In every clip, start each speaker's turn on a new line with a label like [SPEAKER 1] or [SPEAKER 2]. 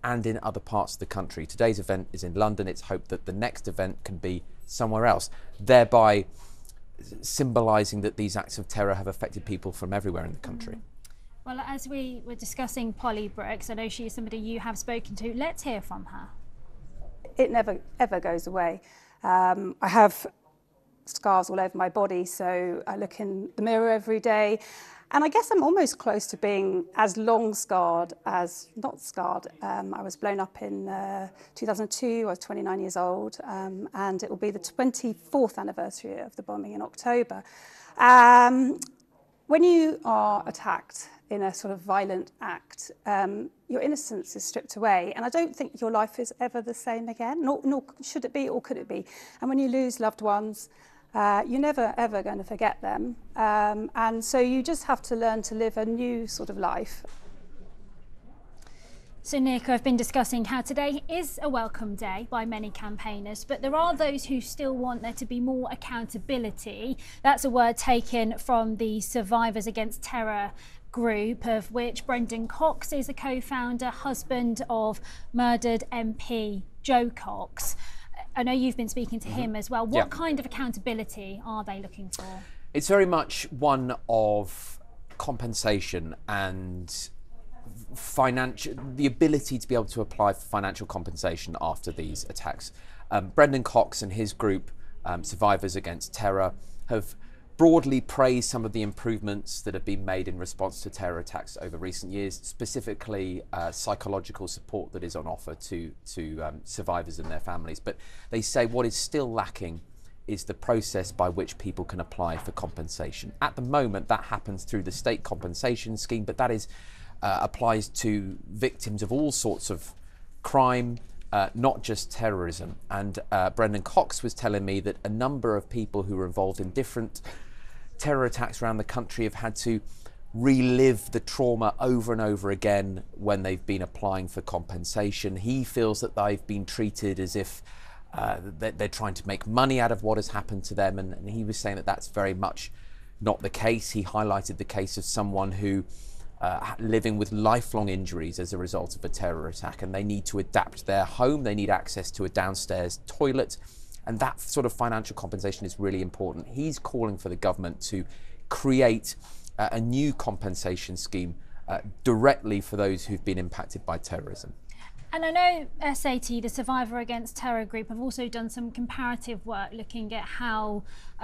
[SPEAKER 1] and in other parts of the country. Today's event is in London. It's hoped that the next event can be somewhere else, thereby symbolising that these acts of terror have affected people from everywhere in the country.
[SPEAKER 2] Well, as we were discussing Polly Brooks, I know she is somebody you have spoken to. Let's hear from her.
[SPEAKER 3] It never, ever goes away. I have scars all over my body, so I look in the mirror every day. And I guess I'm almost close to being as long scarred as not scarred. I was blown up in 2002, I was 29 years old, and it will be the 24th anniversary of the bombing in October. When you are attacked in a sort of violent act, your innocence is stripped away, and I don't think your life is ever the same again, nor should it be or could it be. And when you lose loved ones, you're never ever going to forget them, and so you just have to learn to live a new sort of life.
[SPEAKER 2] So Nick, I've been discussing how today is a welcome day by many campaigners, but there are those who still want there to be more accountability. That's a word taken from the Survivors Against Terror group, of which Brendan Cox is a co-founder, husband of murdered MP Jo Cox. I know you've been speaking to him as well. What kind of accountability are they looking for?
[SPEAKER 1] It's very much one of compensation and the ability to be able to apply for financial compensation after these attacks. Brendan Cox and his group, Survivors Against Terror, have broadly praised some of the improvements that have been made in response to terror attacks over recent years, specifically psychological support that is on offer to survivors and their families. But they say what is still lacking is the process by which people can apply for compensation. At the moment, that happens through the state compensation scheme, but that is applies to victims of all sorts of crime, not just terrorism. And Brendan Cox was telling me that a number of people who were involved in different terror attacks around the country have had to relive the trauma over and over again when they've been applying for compensation. He feels that they've been treated as if they're trying to make money out of what has happened to them, and he was saying that that's very much not the case. He highlighted the case of someone who living with lifelong injuries as a result of a terror attack, and they need to adapt their home, they need access to a downstairs toilet, and that sort of financial compensation is really important. He's calling for the government to create a new compensation scheme directly for those who've been impacted by terrorism.
[SPEAKER 2] And I know SAT, the Survivor Against Terror group, have also done some comparative work looking at how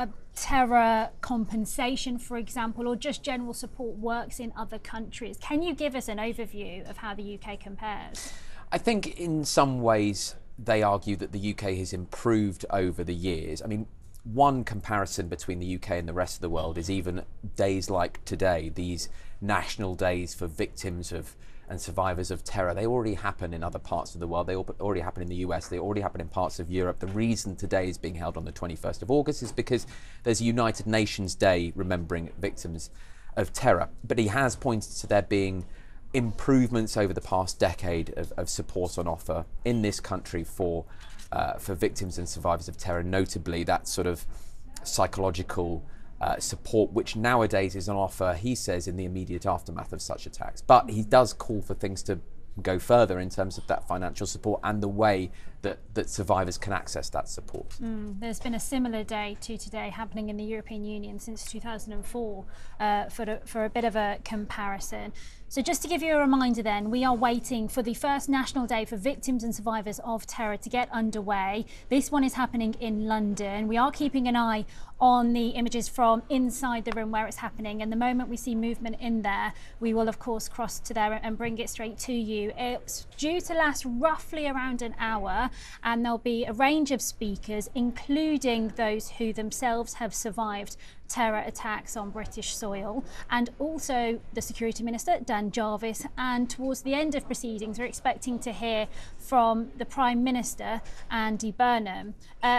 [SPEAKER 2] terror compensation, for example, or just general support works in other countries. Can you give us an overview of how the UK compares?
[SPEAKER 1] I think in some ways they argue that the UK has improved over the years. I mean, one comparison between the UK and the rest of the world is even days like today, these national days for victims of and survivors of terror. They already happen in other parts of the world. They already happen in the US. They already happen in parts of Europe. The reason today is being held on the 21st of August is because there's a United Nations Day remembering victims of terror. But he has pointed to there being improvements over the past decade of support on offer in this country for victims and survivors of terror, notably that sort of psychological support, which nowadays is on offer, he says, in the immediate aftermath of such attacks. But he does call for things to go further in terms of that financial support and the way that survivors can access that support.
[SPEAKER 2] There's been a similar day to today happening in the European Union since 2004 for a bit of a comparison. So just to give you a reminder then, we are waiting for the first National Day for Victims and Survivors of Terror to get underway. This one is happening in London. We are keeping an eye on the images from inside the room where it's happening, and the moment we see movement in there, we will of course cross to there and bring it straight to you. It's due to last roughly around an hour, and there'll be a range of speakers, including those who themselves have survived terror attacks on British soil, and also the Security Minister, Dan Jarvis, and towards the end of proceedings we're expecting to hear from the Prime Minister, Andy Burnham.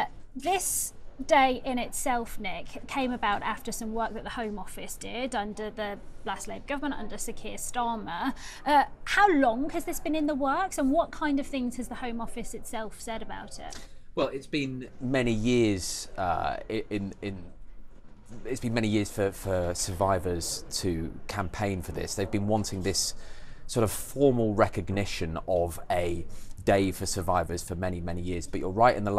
[SPEAKER 2] This day in itself, Nick, came about after some work that the Home Office did under the last Labour government, under Sir Keir Starmer. How long has this been in the works, and what kind of things has the Home Office itself said about it?
[SPEAKER 1] Well, it's been many years it's been many years for survivors to campaign for this. They've been wanting this sort of formal recognition of a day for survivors for many, many years. But you're right in the